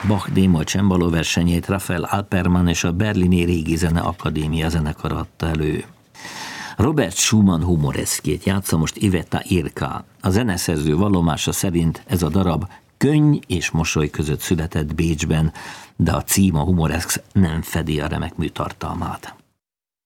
Bach D-moll csembaló versenyét Rafael Alperman és a Berlini Régi Zene Akadémia zenekara adta elő. Robert Schumann humoreszkét játsza most Iveta Irka. A zeneszerző vallomása szerint ez a darab könny és mosoly között született Bécsben, de a cím, a humoreszk nem fedi a remek műtartalmát.